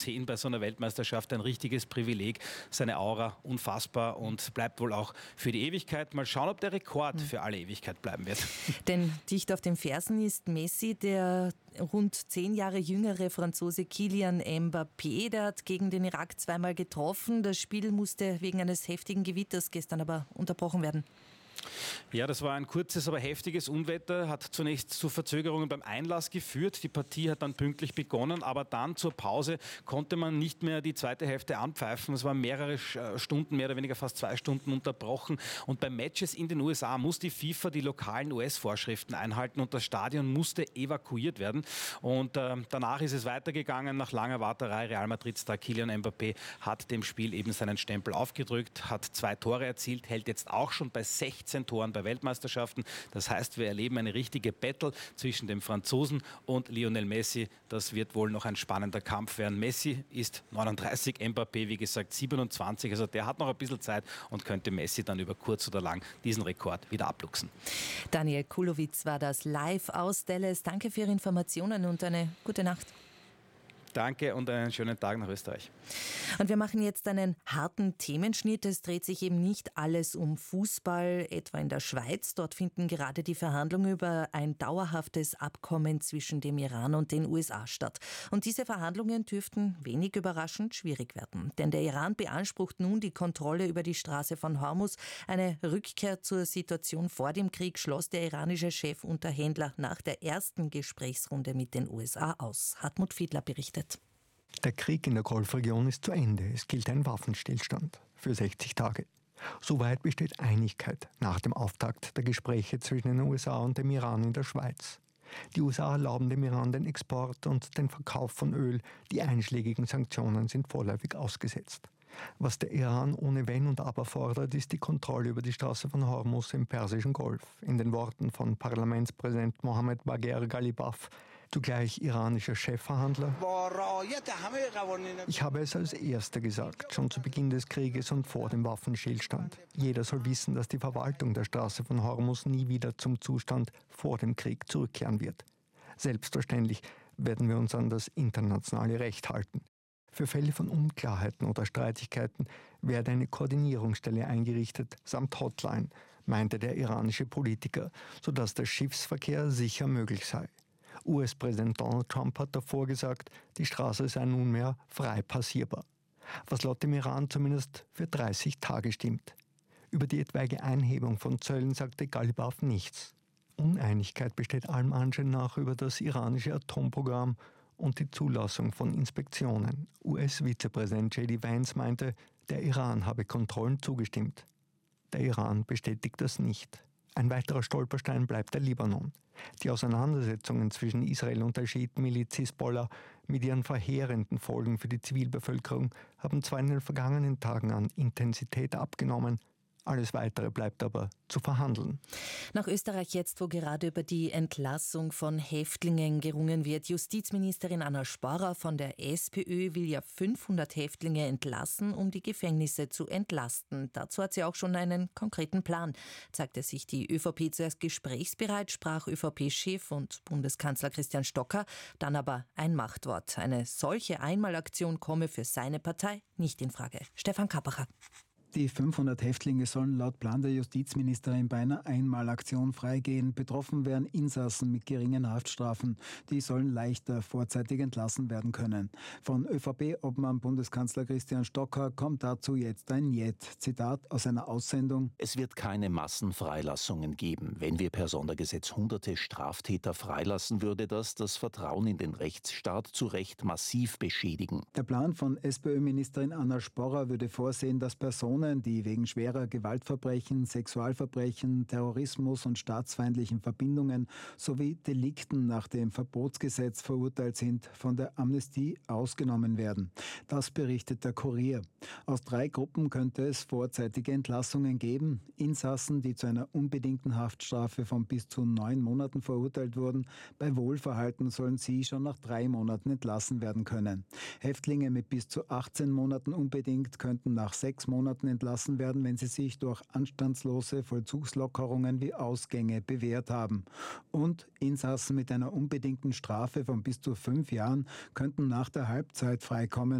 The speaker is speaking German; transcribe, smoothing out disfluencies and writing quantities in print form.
sehen bei so einer Weltmeisterschaft ein richtiges Privileg. Seine Aura unfassbar und bleibt wohl auch für die Ewigkeit. Mal schauen, ob der Rekord für alle Ewigkeit bleiben wird. Denn dicht auf den Fersen ist Messi, der rund 10 Jahre jüngere Franzose Kylian Mbappé. Der hat gegen den Irak zweimal getroffen. Das Spiel musste wegen eines heftigen Gewitters gestern aber unterbrochen werden. Ja, das war ein kurzes, aber heftiges Unwetter, hat zunächst zu Verzögerungen beim Einlass geführt. Die Partie hat dann pünktlich begonnen, aber dann zur Pause konnte man nicht mehr die zweite Hälfte anpfeifen. Es waren mehrere Stunden, mehr oder weniger fast 2 Stunden unterbrochen. Und bei Matches in den USA muss die FIFA die lokalen US-Vorschriften einhalten und das Stadion musste evakuiert werden. Und danach ist es weitergegangen. Nach langer Warterei, Real Madrid-Star Kylian Mbappé hat dem Spiel eben seinen Stempel aufgedrückt, hat 2 Tore erzielt, hält jetzt auch schon bei 16 Toren bei Weltmeisterschaften. Das heißt, wir erleben eine richtige Battle zwischen dem Franzosen und Lionel Messi. Das wird wohl noch ein spannender Kampf werden. Messi ist 39, Mbappé, wie gesagt, 27. Also der hat noch ein bisschen Zeit und könnte Messi dann über kurz oder lang diesen Rekord wieder abluchsen. Daniel Kulowitz war das live aus Dallas. Danke für Ihre Informationen und eine gute Nacht. Danke und einen schönen Tag nach Österreich. Und wir machen jetzt einen harten Themenschnitt. Es dreht sich eben nicht alles um Fußball, etwa in der Schweiz. Dort finden gerade die Verhandlungen über ein dauerhaftes Abkommen zwischen dem Iran und den USA statt. Und diese Verhandlungen dürften wenig überraschend schwierig werden. Denn der Iran beansprucht nun die Kontrolle über die Straße von Hormuz. Eine Rückkehr zur Situation vor dem Krieg schloss der iranische Chefunterhändler nach der ersten Gesprächsrunde mit den USA aus. Hartmut Fiedler berichtet. Der Krieg in der Golfregion ist zu Ende. Es gilt ein Waffenstillstand für 60 Tage. Soweit besteht Einigkeit nach dem Auftakt der Gespräche zwischen den USA und dem Iran in der Schweiz. Die USA erlauben dem Iran den Export und den Verkauf von Öl. Die einschlägigen Sanktionen sind vorläufig ausgesetzt. Was der Iran ohne Wenn und Aber fordert, ist die Kontrolle über die Straße von Hormuz im Persischen Golf. In den Worten von Parlamentspräsident Mohammed Bagher Ghalibaf, zugleich iranischer Chefverhandler: Ich habe es als Erster gesagt, schon zu Beginn des Krieges und vor dem Waffenstillstand. Jeder soll wissen, dass die Verwaltung der Straße von Hormuz nie wieder zum Zustand vor dem Krieg zurückkehren wird. Selbstverständlich werden wir uns an das internationale Recht halten. Für Fälle von Unklarheiten oder Streitigkeiten werde eine Koordinierungsstelle eingerichtet, samt Hotline, meinte der iranische Politiker, sodass der Schiffsverkehr sicher möglich sei. US-Präsident Donald Trump hat davor gesagt, die Straße sei nunmehr frei passierbar, was laut dem Iran zumindest für 30 Tage stimmt. Über die etwaige Einhebung von Zöllen sagte Ghalibaf nichts. Uneinigkeit besteht allem Anschein nach über das iranische Atomprogramm und die Zulassung von Inspektionen. US-Vizepräsident J.D. Vance meinte, der Iran habe Kontrollen zugestimmt. Der Iran bestätigt das nicht. Ein weiterer Stolperstein bleibt der Libanon. Die Auseinandersetzungen zwischen Israel und der Schiitenmiliz Hisbollah mit ihren verheerenden Folgen für die Zivilbevölkerung haben zwar in den vergangenen Tagen an Intensität abgenommen, alles Weitere bleibt aber zu verhandeln. Nach Österreich jetzt, wo gerade über die Entlassung von Häftlingen gerungen wird. Justizministerin Anna Sporrer von der SPÖ will ja 500 Häftlinge entlassen, um die Gefängnisse zu entlasten. Dazu hat sie auch schon einen konkreten Plan. Zeigte sich die ÖVP zuerst gesprächsbereit, sprach ÖVP-Chef und Bundeskanzler Christian Stocker, dann aber ein Machtwort. Eine solche Einmalaktion komme für seine Partei nicht in Frage. Stefan Kappacher. Die 500 Häftlinge sollen laut Plan der Justizministerin bei einer Einmalaktion freigehen. Betroffen wären Insassen mit geringen Haftstrafen. Die sollen leichter vorzeitig entlassen werden können. Von ÖVP-Obmann Bundeskanzler Christian Stocker kommt dazu jetzt ein Jet. Zitat aus einer Aussendung: Es wird keine Massenfreilassungen geben. Wenn wir per Sondergesetz hunderte Straftäter freilassen, würde das Vertrauen in den Rechtsstaat zu Recht massiv beschädigen. Der Plan von SPÖ-Ministerin Anna Sporrer würde vorsehen, dass Personen, die wegen schwerer Gewaltverbrechen, Sexualverbrechen, Terrorismus und staatsfeindlichen Verbindungen sowie Delikten nach dem Verbotsgesetz verurteilt sind, von der Amnestie ausgenommen werden. Das berichtet der Kurier. Aus 3 Gruppen könnte es vorzeitige Entlassungen geben. Insassen, die zu einer unbedingten Haftstrafe von bis zu 9 Monaten verurteilt wurden. Bei Wohlverhalten sollen sie schon nach 3 Monaten entlassen werden können. Häftlinge mit bis zu 18 Monaten unbedingt könnten nach 6 Monaten entlassen werden, wenn sie sich durch anstandslose Vollzugslockerungen wie Ausgänge bewährt haben. Und Insassen mit einer unbedingten Strafe von bis zu 5 Jahren könnten nach der Halbzeit freikommen.